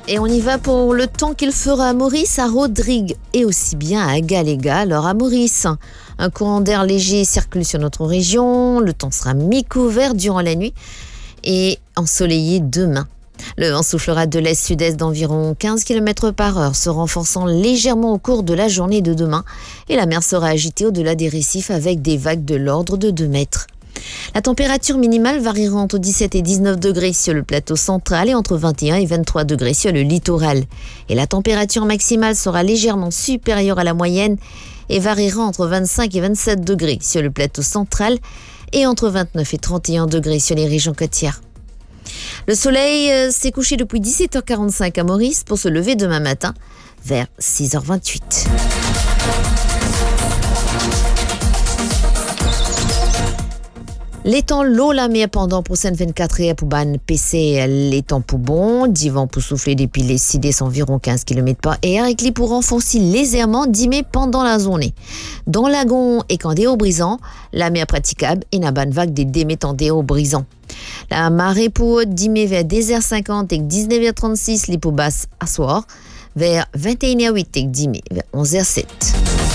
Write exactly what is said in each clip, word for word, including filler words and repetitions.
Et on y va pour le temps qu'il fera à Maurice, à Rodrigue et aussi bien à Galéga, alors à Maurice. Un courant d'air léger circule sur notre région, le temps sera mi-couvert durant la nuit et ensoleillé demain. Le vent soufflera de l'est-sud-est d'environ quinze kilomètres par heure, se renforçant légèrement au cours de la journée de demain et la mer sera agitée au-delà des récifs avec des vagues de l'ordre de deux mètres. La température minimale variera entre dix-sept et dix-neuf degrés sur le plateau central et entre vingt et un et vingt-trois degrés sur le littoral. Et la température maximale sera légèrement supérieure à la moyenne et variera entre vingt-cinq et vingt-sept degrés sur le plateau central et entre vingt-neuf et trente et un degrés sur les régions côtières. Le soleil euh, s'est couché depuis dix-sept heures quarante-cinq à Maurice pour se lever demain matin vers six heures vingt-huit. Les temps l'eau la mer pendant pour cent vingt-quatre heures pour ban P C les temps pour bon, divan pour souffler depuis les sud-est environ quinze kilomètres par heure et qui pour renforcer légèrement dix pendant la journée. Dans lagon et candéo brisant, la mer praticable et n'a ban vague des démétandéo brisant. La marée pour dix vers dix heures cinquante et dix-neuf heures trente-six les pour basse à soir vers vingt et une heures huit et dix vers onze heures sept.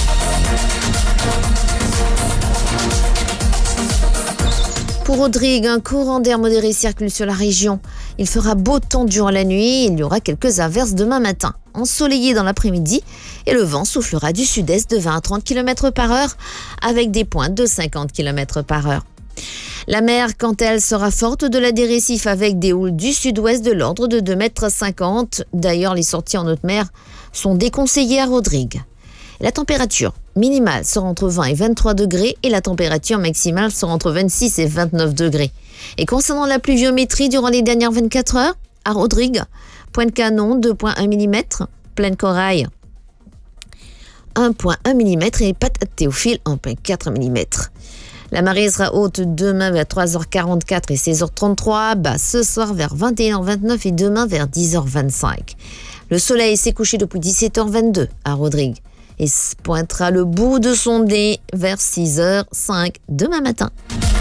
Pour Rodrigue, un courant d'air modéré circule sur la région. Il fera beau temps durant la nuit et il y aura quelques averses demain matin. Ensoleillé dans l'après-midi et le vent soufflera du sud-est de vingt à trente kilomètres par heure avec des pointes de cinquante kilomètres par heure. La mer, quant à elle, sera forte au-delà des récifs avec des houles du sud-ouest de l'ordre de deux mètres cinquante. D'ailleurs, les sorties en haute mer sont déconseillées à Rodrigue. La température minimale sera entre vingt et vingt-trois degrés et la température maximale sera entre vingt-six et vingt-neuf degrés. Et concernant la pluviométrie durant les dernières vingt-quatre heures, à Rodrigue, Pointe-Canon deux virgule un millimètres, Plaine Corail un virgule un millimètres et Patte-Théophile un virgule quatre millimètres. La marée sera haute demain vers trois heures quarante-quatre et seize heures trente-trois, basse ce soir vers vingt et une heures vingt-neuf et demain vers dix heures vingt-cinq. Le soleil s'est couché depuis dix-sept heures vingt-deux à Rodrigue et pointera le bout de son nez vers six heures cinq demain matin.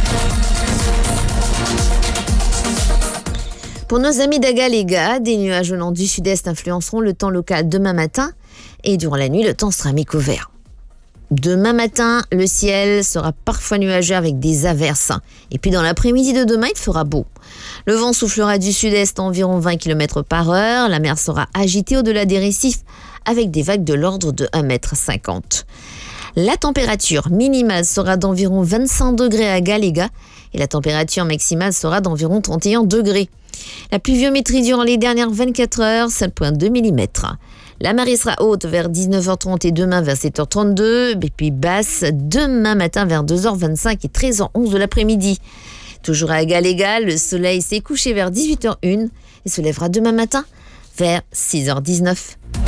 Pour nos amis d'Agaléga, des nuages venant du sud-est influenceront le temps local demain matin et durant la nuit, le temps sera mi-couvert. Demain matin, le ciel sera parfois nuageux avec des averses. Et puis dans l'après-midi de demain, il fera beau. Le vent soufflera du sud-est environ vingt kilomètres par heure. La mer sera agitée au-delà des récifs avec des vagues de l'ordre de un mètre cinquante. La température minimale sera d'environ vingt-cinq degrés à Galéga et la température maximale sera d'environ trente et un degrés. La pluviométrie durant les dernières vingt-quatre heures, sept virgule deux millimètres. La marée sera haute vers dix-neuf heures trente et demain vers sept heures trente-deux, et puis basse demain matin vers deux heures vingt-cinq et treize heures onze de l'après-midi. Toujours à Galéga, le soleil s'est couché vers dix-huit heures un et se lèvera demain matin vers six heures dix-neuf.